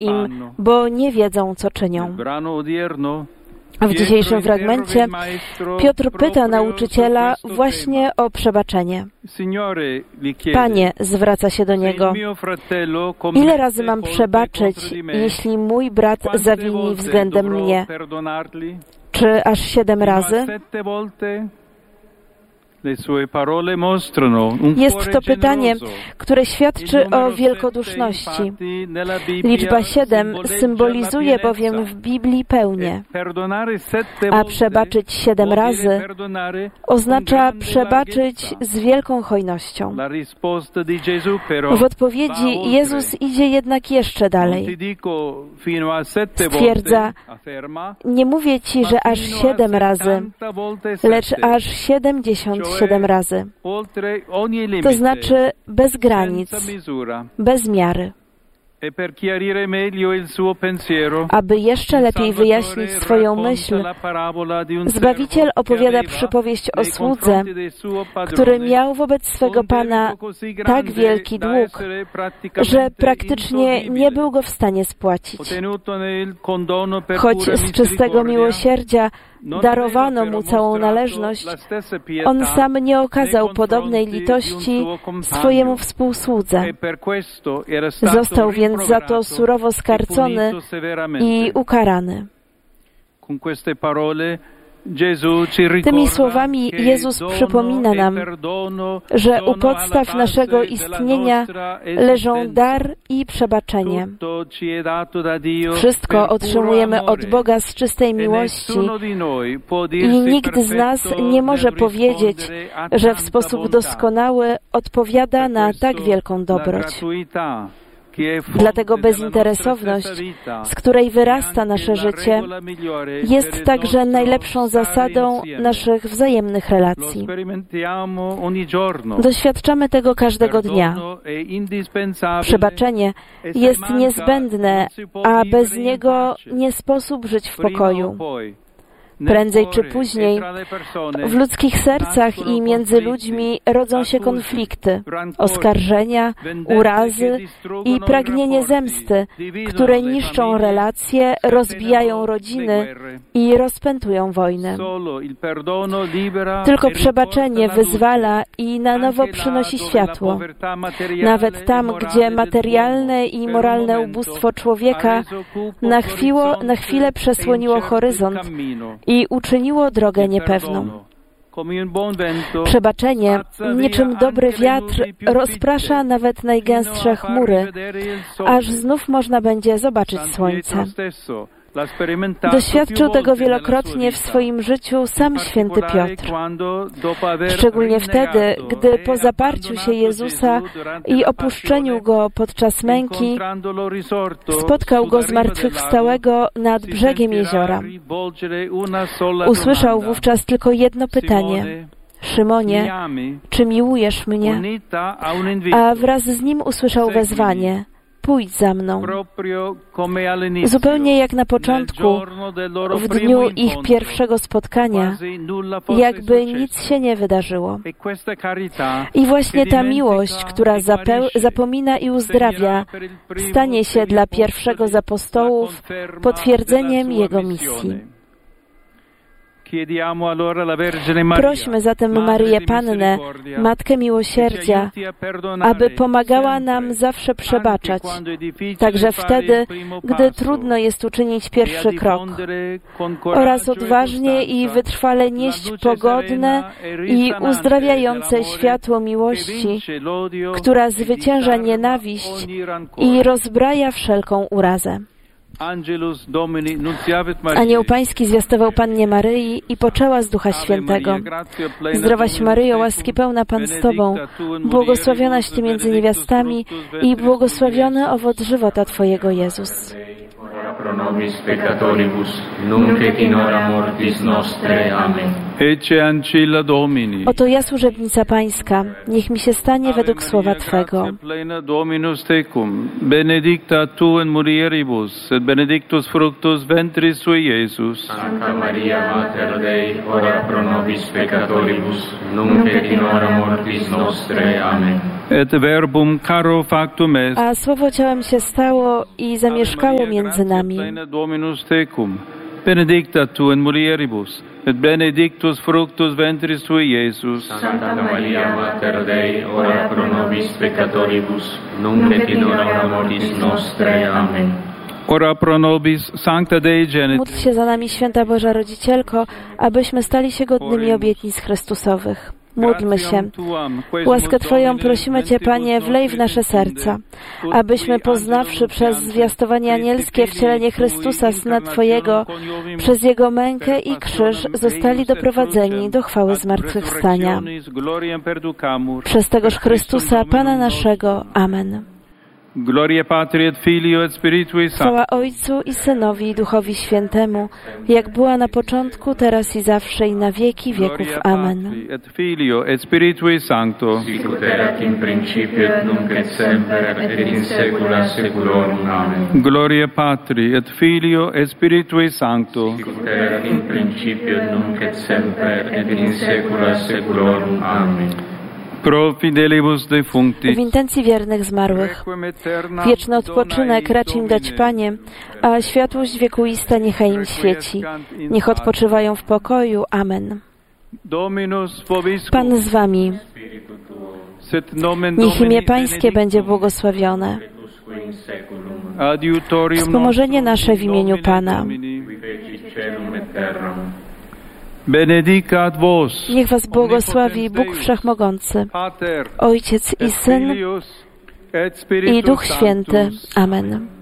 im, bo nie wiedzą, co czynią. W dzisiejszym fragmencie Piotr pyta nauczyciela właśnie o przebaczenie. Panie, zwraca się do niego, ile razy mam przebaczyć, jeśli mój brat zawini względem mnie? Czy aż 7 razy? Jest to pytanie, które świadczy o wielkoduszności. Liczba 7 symbolizuje bowiem w Biblii pełnię, a przebaczyć 7 razy oznacza przebaczyć z wielką hojnością. W odpowiedzi Jezus idzie jednak jeszcze dalej. Stwierdza, nie mówię Ci, że aż 7 razy, lecz aż 77 razy. To znaczy bez granic, bez miary. Aby jeszcze lepiej wyjaśnić swoją myśl, Zbawiciel opowiada przypowieść o słudze, który miał wobec swego Pana tak wielki dług, że praktycznie nie był go w stanie spłacić. Choć z czystego miłosierdzia darowano mu całą należność, on sam nie okazał podobnej litości swojemu współsłudze. Został więc za to surowo skarcony i ukarany. Tymi słowami Jezus przypomina nam, że u podstaw naszego istnienia leżą dar i przebaczenie. Wszystko otrzymujemy od Boga z czystej miłości i nikt z nas nie może powiedzieć, że w sposób doskonały odpowiada na tak wielką dobroć. Dlatego bezinteresowność, z której wyrasta nasze życie, jest także najlepszą zasadą naszych wzajemnych relacji. Doświadczamy tego każdego dnia. Przebaczenie jest niezbędne, a bez niego nie sposób żyć w pokoju. Prędzej czy później w ludzkich sercach i między ludźmi rodzą się konflikty, oskarżenia, urazy i pragnienie zemsty, które niszczą relacje, rozbijają rodziny i rozpętują wojnę. Tylko przebaczenie wyzwala i na nowo przynosi światło. Nawet tam, gdzie materialne i moralne ubóstwo człowieka na chwilę przesłoniło horyzont i uczyniło drogę niepewną. Przebaczenie, niczym dobry wiatr, rozprasza nawet najgęstsze chmury, aż znów można będzie zobaczyć słońce. Doświadczył tego wielokrotnie w swoim życiu sam święty Piotr. Szczególnie wtedy, gdy po zaparciu się Jezusa i opuszczeniu Go podczas męki spotkał Go zmartwychwstałego nad brzegiem jeziora. Usłyszał wówczas tylko jedno pytanie: Szymonie, czy miłujesz mnie? A wraz z nim usłyszał wezwanie: pójdź za mną. Zupełnie jak na początku, w dniu ich pierwszego spotkania, jakby nic się nie wydarzyło. I właśnie ta miłość, która zapomina i uzdrawia, stanie się dla pierwszego z apostołów potwierdzeniem jego misji. Prośmy zatem Maryję Pannę, Matkę Miłosierdzia, aby pomagała nam zawsze przebaczać, także wtedy, gdy trudno jest uczynić pierwszy krok, oraz odważnie i wytrwale nieść pogodne i uzdrawiające światło miłości, która zwycięża nienawiść i rozbraja wszelką urazę. Anioł Pański zwiastował Pannie Maryi i poczęła z Ducha Świętego. Zdrowaś Maryjo, łaski pełna Pan z Tobą, błogosławionaś Ty między niewiastami i błogosławiony owoc żywota Twojego, Jezus. Pro nobis peccatoribus, nunc et in hora mortis nostrae. Amen. Ecce ancilla Domini. Oto ja, służebnica Pańska, niech mi się stanie według słowa Twego. Plena Dominus tecum, benedicta tu in mulieribus, et benedictus fructus ventris tui, Iesus. Sancta Maria, Mater Dei, ora pro nobis peccatoribus, nunc et in hora mortis nostrae. Amen. et verbum caro factum est. A Słowo ciałem się stało i zamieszkało między nami. Dominus tecum, benedicta tu in mulieribus, et benedictus fructus ventris tui, Iesus. Santa Maria, Mater Dei, ora pro nobis peccatoribus, nunc et in hora mortis nostrae. Amen. Ora pro nobis, Sancta Dei Genitrix. Módl się za nami, Święta Boża Rodzicielko, abyśmy stali się godnymi obietnic Chrystusowych. Módlmy się. Łaskę Twoją prosimy Cię, Panie, wlej w nasze serca, abyśmy poznawszy przez zwiastowanie anielskie wcielenie Chrystusa, Syna Twojego, przez Jego mękę i krzyż zostali doprowadzeni do chwały zmartwychwstania. Przez tegoż Chrystusa, Pana naszego. Amen. Gloria Patri et Filio et Spiritui Sancto. Chwała Ojcu i Synowi i Duchowi Świętemu, jak była na początku, teraz i zawsze i na wieki wieków. Amen. Et Filio et Spiritui Sancto. Sic ut erat in principio et nunc et semper et in saecula saeculorum. Amen. Gloria Patri et Filio et Spiritui Sancto. Sic ut erat in principio et nunc et semper et in saecula saeculorum. Amen. Pro fidelibus defunctis. W intencji wiernych zmarłych. Wieczny odpoczynek racz im dać, Panie, a światłość wiekuista niechaj im świeci. Niech odpoczywają w pokoju. Amen. Pan z wami. Niech imię Pańskie będzie błogosławione. Wspomożenie nasze w imieniu Pana. Benedicat vos. Niech was błogosławi Bóg Wszechmogący, Ojciec i Syn i Duch Święty. Amen.